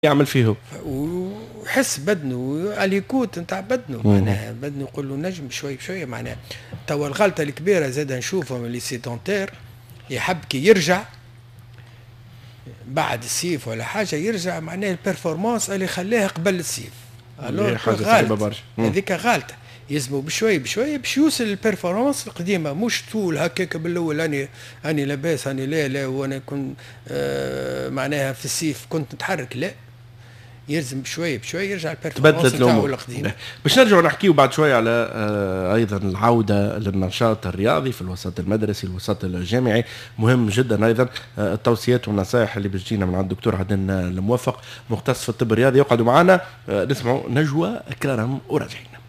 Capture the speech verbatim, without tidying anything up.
يعمل فيه ويحس بدنه اليكوت نتاع بدنه، معناها بدنه يقول له نجم شوي بشويه. معناها توا الغلطه الكبيره زاد نشوفهم اللي سيدونتير يحب كي يرجع بعد السيف ولا حاجه، يرجع معناها البرفورمانس اللي خلاه قبل السيف. الو حاجه صعيبه برشا، هذيك غلطه. يلزموا بشوي بشوي باش يوصل للبرفورمانس القديمه، مش طول هكاك بالاول اني اني لاباس اني لا لا وانا كنت آه معناها في السيف كنت نتحرك، لا يلزم بشوي بشوي يرجع البرفورمانس نتاعو القديم. باش نرجعوا نحكيو بعد شويه على آه ايضا العوده للنشاط الرياضي في الوسط المدرسي الوسط الجامعي، مهم جدا ايضا آه التوصيات والنصائح اللي باش تجينا من عند الدكتور عدن الموفق مختص في الطب الرياضي. يقعدوا معنا آه نسمعوا نجوى كرم وراجعين.